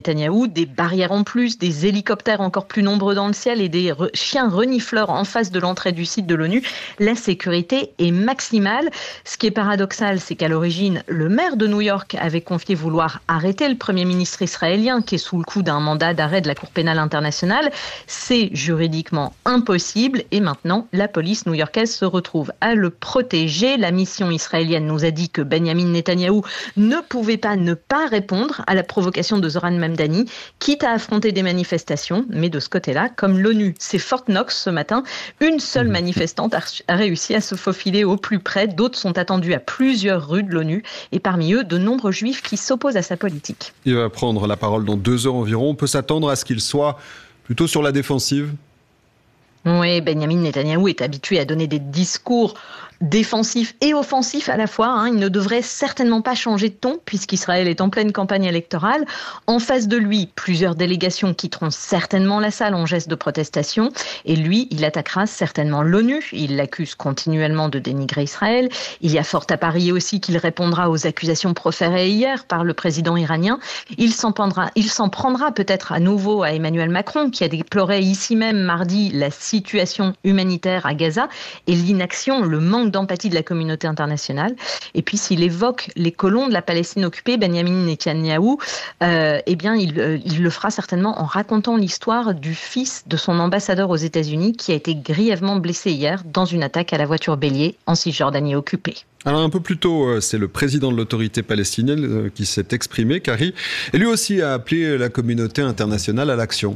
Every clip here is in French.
Netanyahou, des barrières en plus, des hélicoptères encore plus nombreux dans le ciel et des chiens renifleurs en face de l'entrée du site de l'ONU. La sécurité est maximale. Ce qui est paradoxal, c'est qu'à l'origine, le maire de New York avait confié vouloir arrêter le Premier ministre israélien qui est sous le coup d'un mandat d'arrêt de la Cour pénale internationale. C'est juridiquement impossible et maintenant, la police new-yorkaise se retrouve à le protéger. La mission israélienne nous a dit que Benjamin Netanyahou ne pouvait pas ne pas répondre à la provocation de Zoran Mamdani, quitte à affronter des manifestations. Mais de ce côté-là, comme l'ONU, c'est Fort Knox ce matin, une seule manifestante a réussi à se faufiler au plus près. D'autres sont attendus à plusieurs rues de l'ONU et parmi eux, de nombreux juifs qui s'opposent à sa politique. Il va prendre la parole dans 2 heures environ. On peut s'attendre à ce qu'il soit plutôt sur la défensive ? Oui, Benjamin Netanyahou est habitué à donner des discours défensif et offensif à la fois. Il ne devrait certainement pas changer de ton puisqu'Israël est en pleine campagne électorale. En face de lui, plusieurs délégations quitteront certainement la salle en geste de protestation. Et lui, il attaquera certainement l'ONU. Il l'accuse continuellement de dénigrer Israël. Il y a fort à parier aussi qu'il répondra aux accusations proférées hier par le président iranien. Il s'en prendra peut-être à nouveau à Emmanuel Macron qui a déploré ici même mardi la situation humanitaire à Gaza et l'inaction, le manque d'empathie de la communauté internationale. Et puis s'il évoque les colons de la Palestine occupée, Benjamin Netanyahou, il le fera certainement en racontant l'histoire du fils de son ambassadeur aux États-Unis qui a été grièvement blessé hier dans une attaque à la voiture bélier en Cisjordanie occupée. Alors un peu plus tôt, c'est le président de l'autorité palestinienne qui s'est exprimé, Carrie, et lui aussi a appelé la communauté internationale à l'action.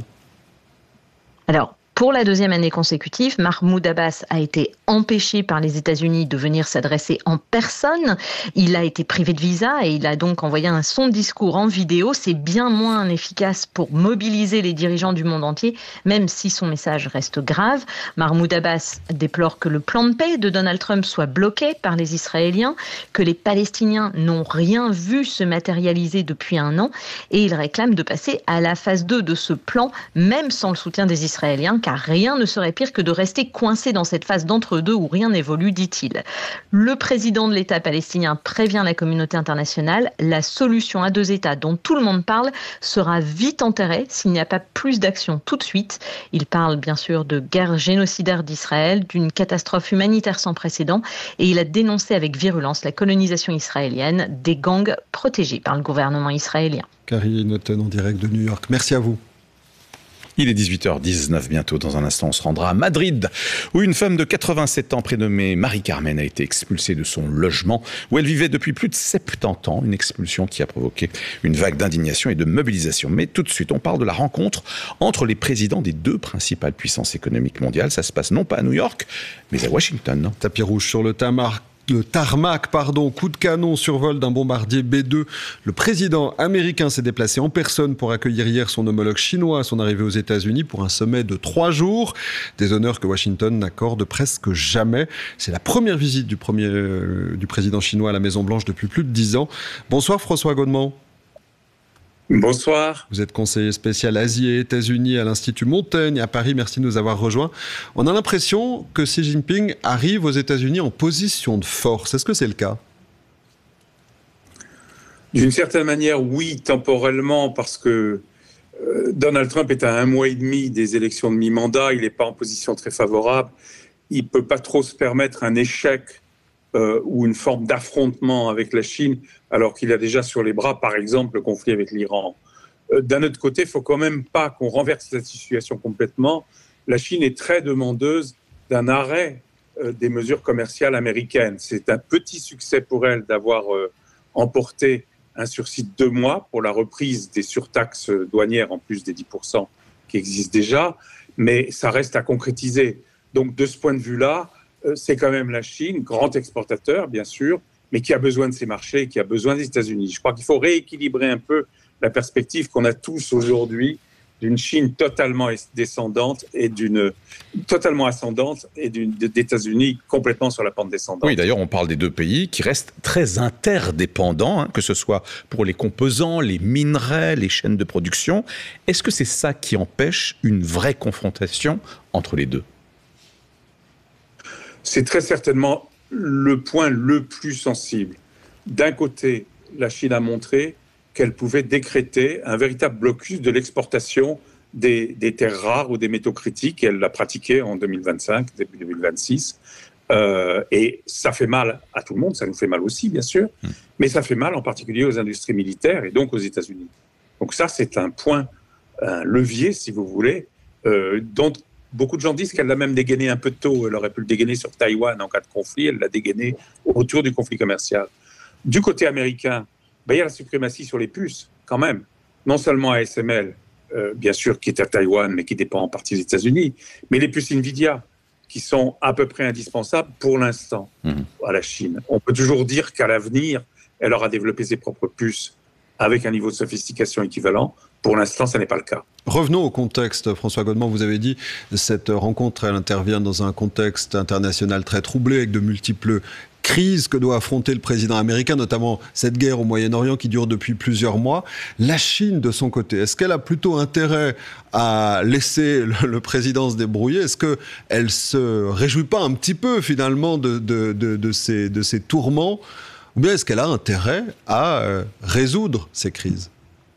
Alors, pour la 2e année consécutive, Mahmoud Abbas a été empêché par les États-Unis de venir s'adresser en personne. Il a été privé de visa et il a donc envoyé son discours en vidéo. C'est bien moins efficace pour mobiliser les dirigeants du monde entier, même si son message reste grave. Mahmoud Abbas déplore que le plan de paix de Donald Trump soit bloqué par les Israéliens, que les Palestiniens n'ont rien vu se matérialiser depuis 1 an et il réclame de passer à la phase 2 de ce plan, même sans le soutien des Israéliens, car rien ne serait pire que de rester coincé dans cette phase d'entre-deux où rien n'évolue, dit-il. Le président de l'État palestinien prévient la communauté internationale, la solution à 2 États dont tout le monde parle sera vite enterrée s'il n'y a pas plus d'action tout de suite. Il parle bien sûr de guerre génocidaire d'Israël, d'une catastrophe humanitaire sans précédent et il a dénoncé avec virulence la colonisation israélienne des gangs protégés par le gouvernement israélien. Carrie Noten en direct de New York. Merci à vous. Il est 18h19 bientôt. Dans un instant, on se rendra à Madrid, où une femme de 87 ans prénommée Marie-Carmen a été expulsée de son logement, où elle vivait depuis plus de 70 ans. Une expulsion qui a provoqué une vague d'indignation et de mobilisation. Mais tout de suite, on parle de la rencontre entre les présidents des 2 principales puissances économiques mondiales. Ça se passe non pas à New York, mais à Washington. Tapis rouge sur le tarmac, coup de canon, survol d'un bombardier B-2. Le président américain s'est déplacé en personne pour accueillir hier son homologue chinois à son arrivée aux États-Unis pour un sommet de 3 jours. Des honneurs que Washington n'accorde presque jamais. C'est la première visite du président chinois à la Maison-Blanche depuis plus de 10 ans. Bonsoir François Godement. Bonsoir. Vous êtes conseiller spécial Asie et États-Unis à l'Institut Montaigne à Paris. Merci de nous avoir rejoints. On a l'impression que Xi Jinping arrive aux États-Unis en position de force. Est-ce que c'est le cas ? D'une certaine manière, oui, temporellement, parce que Donald Trump est à 1 mois et demi des élections de mi-mandat. Il n'est pas en position très favorable. Il ne peut pas trop se permettre un échec ou une forme d'affrontement avec la Chine, alors qu'il a déjà sur les bras, par exemple, le conflit avec l'Iran. D'un autre côté, il ne faut quand même pas qu'on renverse la situation complètement. La Chine est très demandeuse d'un arrêt des mesures commerciales américaines. C'est un petit succès pour elle d'avoir emporté un sursis de 2 mois pour la reprise des surtaxes douanières en plus des 10% qui existent déjà, mais ça reste à concrétiser. Donc de ce point de vue-là, c'est quand même la Chine, grand exportateur bien sûr, mais qui a besoin de ses marchés, qui a besoin des États-Unis. Je crois qu'il faut rééquilibrer un peu la perspective qu'on a tous aujourd'hui d'une Chine totalement descendante et totalement ascendante et d'États-Unis complètement sur la pente descendante. Oui, d'ailleurs, on parle des 2 pays qui restent très interdépendants, que ce soit pour les composants, les minerais, les chaînes de production. Est-ce que c'est ça qui empêche une vraie confrontation entre les 2 ? C'est très certainement le point le plus sensible. D'un côté, la Chine a montré qu'elle pouvait décréter un véritable blocus de l'exportation des terres rares ou des métaux critiques. Et elle l'a pratiqué en 2025, début 2026. Et ça fait mal à tout le monde, ça nous fait mal aussi, bien sûr, mais ça fait mal en particulier aux industries militaires et donc aux États-Unis. Donc ça, c'est un point, un levier, si vous voulez, dont beaucoup de gens disent qu'elle l'a même dégainé un peu tôt. Elle aurait pu le dégainer sur Taïwan en cas de conflit, elle l'a dégainé autour du conflit commercial. Du côté américain, il y a la suprématie sur les puces, quand même. Non seulement ASML, bien sûr, qui est à Taïwan, mais qui dépend en partie des États-Unis, mais les puces NVIDIA, qui sont à peu près indispensables pour l'instant à la Chine. On peut toujours dire qu'à l'avenir, elle aura développé ses propres puces avec un niveau de sophistication équivalent. Pour l'instant, ce n'est pas le cas. Revenons au contexte. François Godement, vous avez dit cette rencontre, elle intervient dans un contexte international très troublé avec de multiples crises que doit affronter le président américain, notamment cette guerre au Moyen-Orient qui dure depuis plusieurs mois. La Chine, de son côté, est-ce qu'elle a plutôt intérêt à laisser le président se débrouiller? Est-ce qu'elle ne se réjouit pas un petit peu, finalement, de ces tourments? Ou bien est-ce qu'elle a intérêt à résoudre ces crises?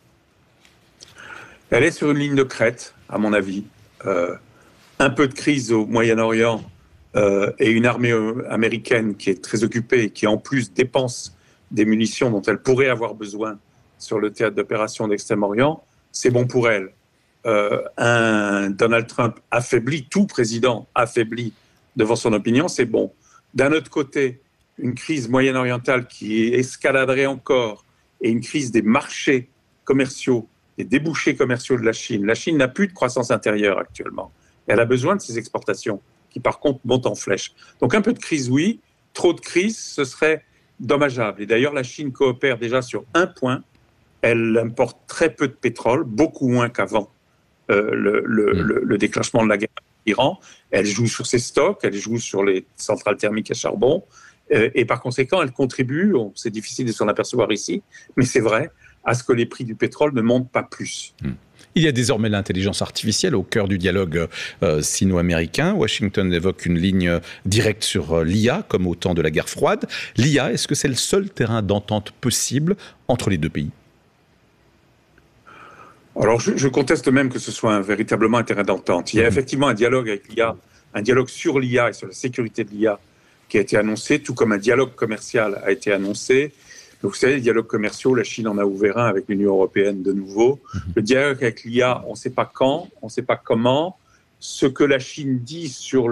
Elle est sur une ligne de crête, à mon avis. Un peu de crise au Moyen-Orient et une armée américaine qui est très occupée et qui, en plus, dépense des munitions dont elle pourrait avoir besoin sur le théâtre d'opération d'Extrême-Orient, c'est bon pour elle. Un Donald Trump affaibli, tout président affaibli devant son opinion, c'est bon. D'un autre côté, une crise moyen-orientale qui escaladerait encore et une crise des marchés commerciaux, des débouchés commerciaux de la Chine. La Chine n'a plus de croissance intérieure actuellement. Elle a besoin de ses exportations qui, par contre, montent en flèche. Donc un peu de crise, oui. Trop de crise, ce serait dommageable. Et d'ailleurs, la Chine coopère déjà sur un point. Elle importe très peu de pétrole, beaucoup moins qu'avant le déclenchement de la guerre avec l'Iran. Elle joue sur ses stocks, elle joue sur les centrales thermiques à charbon. Et par conséquent, elle contribue, c'est difficile de s'en apercevoir ici, mais c'est vrai, à ce que les prix du pétrole ne montent pas plus. Il y a désormais l'intelligence artificielle au cœur du dialogue sino-américain. Washington évoque une ligne directe sur l'IA, comme au temps de la guerre froide. L'IA, est-ce que c'est le seul terrain d'entente possible entre les deux pays ? Alors, je conteste même que ce soit véritablement un terrain d'entente. Il y a effectivement un dialogue avec l'IA, un dialogue sur l'IA et sur la sécurité de l'IA qui a été annoncé, tout comme un dialogue commercial a été annoncé. Donc, vous savez, les dialogues commerciaux, la Chine en a ouvert un avec l'Union européenne de nouveau. Le dialogue avec l'IA, on ne sait pas quand, on ne sait pas comment. Ce que la Chine dit sur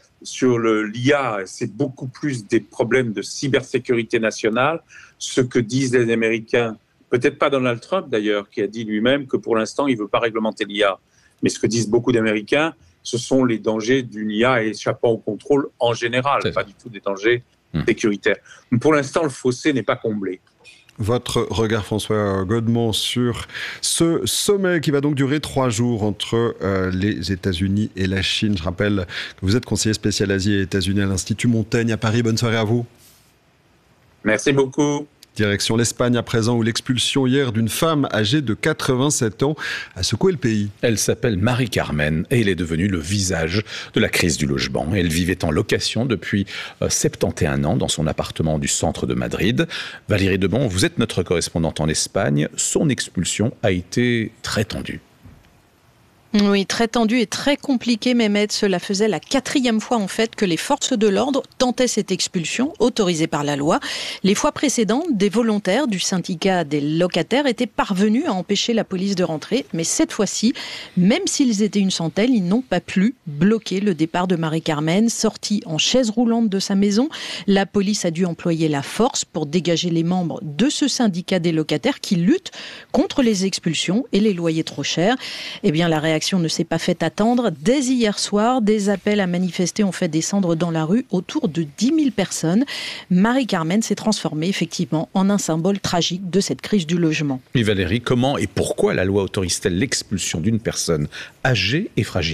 l'IA, c'est beaucoup plus des problèmes de cybersécurité nationale. Ce que disent les Américains, peut-être pas Donald Trump d'ailleurs, qui a dit lui-même que pour l'instant, il ne veut pas réglementer l'IA. Mais ce que disent beaucoup d'Américains, ce sont les dangers d'une IA échappant au contrôle en général, pas du tout des dangers sécuritaires. Mais pour l'instant, le fossé n'est pas comblé. Votre regard, François Godement, sur ce sommet qui va donc durer 3 jours entre les États-Unis et la Chine. Je rappelle que vous êtes conseiller spécial Asie et États-Unis à l'Institut Montaigne à Paris. Bonne soirée à vous. Merci beaucoup. Direction l'Espagne à présent, où l'expulsion hier d'une femme âgée de 87 ans a secoué le pays. Elle s'appelle Marie-Carmen et elle est devenue le visage de la crise du logement. Elle vivait en location depuis 71 ans dans son appartement du centre de Madrid. Valérie Debon, vous êtes notre correspondante en Espagne. Son expulsion a été très tendue. Oui, très tendu et très compliqué, Mehmet. Cela faisait la 4e fois en fait que les forces de l'ordre tentaient cette expulsion, autorisée par la loi. Les fois précédentes, des volontaires du syndicat des locataires étaient parvenus à empêcher la police de rentrer. Mais cette fois-ci, même s'ils étaient une centaine, ils n'ont pas pu bloquer le départ de Marie-Carmen, sortie en chaise roulante de sa maison. La police a dû employer la force pour dégager les membres de ce syndicat des locataires qui luttent contre les expulsions et les loyers trop chers. Eh bien, la réaction ne s'est pas fait attendre. Dès hier soir, des appels à manifester ont fait descendre dans la rue autour de 10 000 personnes. Marie-Carmen s'est transformée effectivement en un symbole tragique de cette crise du logement. Et Valérie, comment et pourquoi la loi autorise-t-elle l'expulsion d'une personne âgée et fragile ?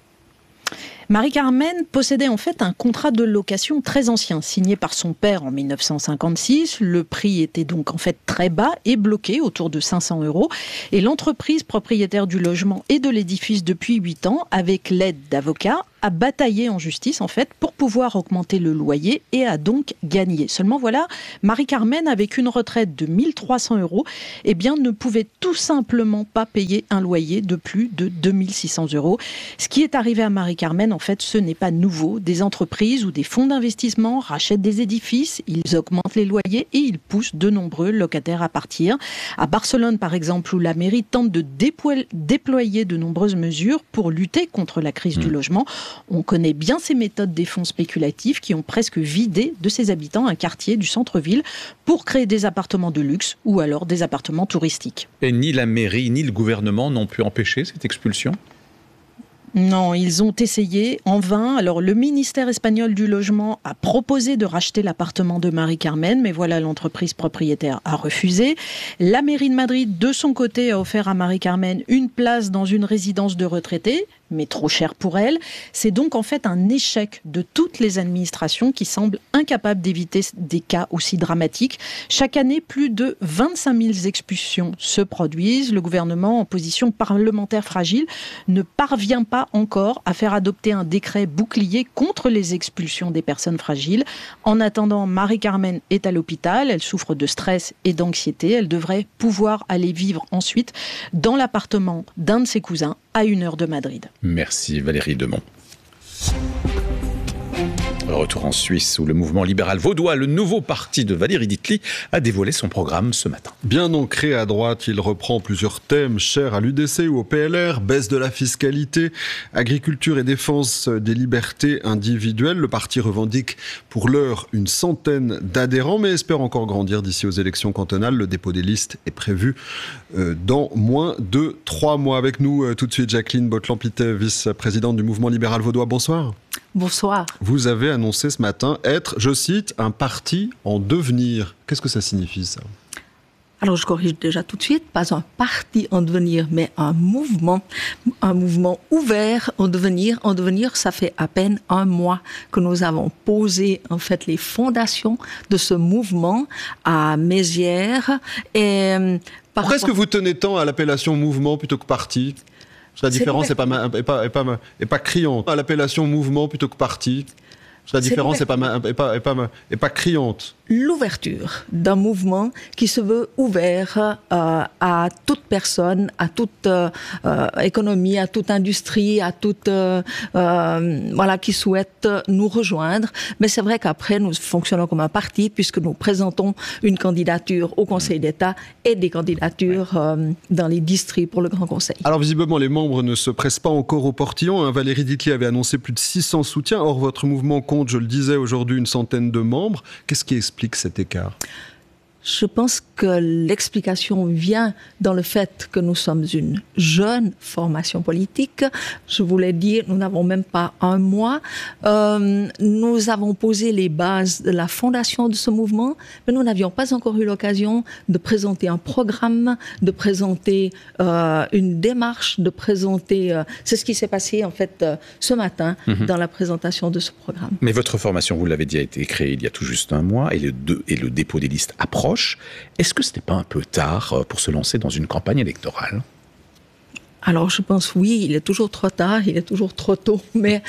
Marie-Carmen possédait en fait un contrat de location très ancien, signé par son père en 1956. Le prix était donc en fait très bas et bloqué autour de 500 €. Et l'entreprise propriétaire du logement et de l'édifice depuis 8 ans, avec l'aide d'avocats, a bataillé en justice, en fait, pour pouvoir augmenter le loyer et a donc gagné. Seulement, voilà, Marie-Carmen, avec une retraite de 1 300 €, eh bien, ne pouvait tout simplement pas payer un loyer de plus de 2 600 €. Ce qui est arrivé à Marie-Carmen, en fait, ce n'est pas nouveau. Des entreprises ou des fonds d'investissement rachètent des édifices, ils augmentent les loyers et ils poussent de nombreux locataires à partir. À Barcelone, par exemple, où la mairie tente de déployer de nombreuses mesures pour lutter contre la crise du logement, on connaît bien ces méthodes des fonds spéculatifs qui ont presque vidé de ses habitants un quartier du centre-ville pour créer des appartements de luxe ou alors des appartements touristiques. Et ni la mairie ni le gouvernement n'ont pu empêcher cette expulsion ? Non, ils ont essayé en vain. Alors, le ministère espagnol du logement a proposé de racheter l'appartement de Marie-Carmen, mais voilà, l'entreprise propriétaire a refusé. La mairie de Madrid, de son côté, a offert à Marie-Carmen une place dans une résidence de retraités, mais trop cher pour elle. C'est donc en fait un échec de toutes les administrations qui semblent incapables d'éviter des cas aussi dramatiques. Chaque année, plus de 25 000 expulsions se produisent. Le gouvernement, en position parlementaire fragile, ne parvient pas encore à faire adopter un décret bouclier contre les expulsions des personnes fragiles. En attendant, Marie-Carmen est à l'hôpital. Elle souffre de stress et d'anxiété. Elle devrait pouvoir aller vivre ensuite dans l'appartement d'un de ses cousins à 1 heure de Madrid. Merci Valérie Demont. Retour en Suisse où le mouvement libéral vaudois, le nouveau parti de Valérie Ditli, a dévoilé son programme ce matin. Bien ancré à droite, il reprend plusieurs thèmes chers à l'UDC ou au PLR, baisse de la fiscalité, agriculture et défense des libertés individuelles. Le parti revendique pour l'heure une centaine d'adhérents, mais espère encore grandir d'ici aux élections cantonales. Le dépôt des listes est prévu dans moins de 3 mois. Avec nous tout de suite Jacqueline Botlan-Pitet, vice-présidente du mouvement libéral vaudois. Bonsoir. Bonsoir. Vous avez annoncé ce matin être, je cite, un parti en devenir. Qu'est-ce que ça signifie, ça ? Alors, je corrige déjà tout de suite, pas un parti en devenir, mais un mouvement ouvert en devenir. En devenir, ça fait à peine 1 mois que nous avons posé, en fait, les fondations de ce mouvement à Mézières. Et, pourquoi est-ce que vous tenez tant à l'appellation mouvement plutôt que parti ? La différence n'est pas criante. À l'appellation mouvement plutôt que parti, la différence n'est pas criante. L'ouverture d'un mouvement qui se veut ouvert à toute personne, à toute économie, à toute industrie, à toute qui souhaite nous rejoindre. Mais c'est vrai qu'après, nous fonctionnons comme un parti puisque nous présentons une candidature au Conseil d'État et des candidatures dans les districts pour le Grand Conseil. Alors visiblement, les membres ne se pressent pas encore au portillon. Valérie Ditli avait annoncé plus de 600 soutiens. Or, votre mouvement compte, je le disais, aujourd'hui une centaine de membres. Qu'est-ce qui explique cet écart ? Je pense que l'explication vient dans le fait que nous sommes une jeune formation politique. Je voulais dire, nous n'avons même pas 1 mois. Nous avons posé les bases de la fondation de ce mouvement, mais nous n'avions pas encore eu l'occasion de présenter un programme, de présenter une démarche, de présenter... c'est ce qui s'est passé en fait ce matin dans la présentation de ce programme. Mais votre formation, vous l'avez dit, a été créée il y a tout juste 1 mois et le dépôt des listes approche. Est-ce que ce n'est pas un peu tard pour se lancer dans une campagne électorale ? Alors, je pense, oui, il est toujours trop tard, il est toujours trop tôt, mais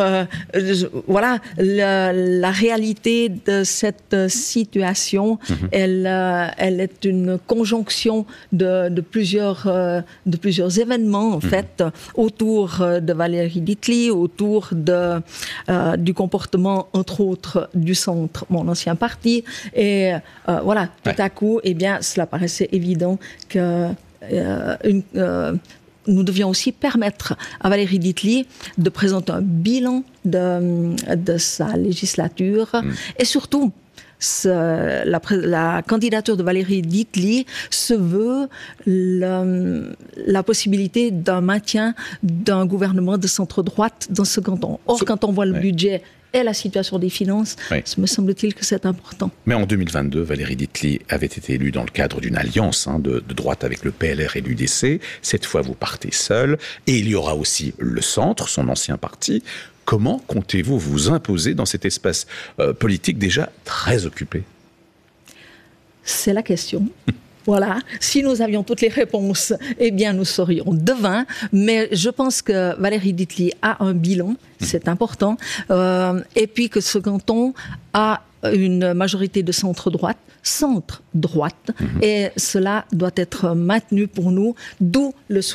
voilà, la réalité de cette situation, elle est une conjonction de plusieurs événements, en fait, autour de Valérie Ditli, autour du comportement, entre autres, du centre, mon ancien parti, et tout à coup, eh bien, cela paraissait évident que nous devions aussi permettre à Valérie Ditli de présenter un bilan de sa législature et surtout la candidature de Valérie Ditli se veut la possibilité d'un maintien d'un gouvernement de centre-droite dans ce canton. Or, quand on voit le budget et la situation des finances, me semble-t-il que c'est important. Mais en 2022, Valérie Ditli avait été élue dans le cadre d'une alliance de droite avec le PLR et l'UDC. Cette fois, vous partez seul. Et il y aura aussi le Centre, son ancien parti. Comment comptez-vous vous imposer dans cet espace politique déjà très occupé ? C'est la question. Voilà, si nous avions toutes les réponses, eh bien nous serions devins. Mais je pense que Valérie Ditli a un bilan, c'est important, et puis que ce canton a une majorité de centre-droite, et cela doit être maintenu pour nous, d'où le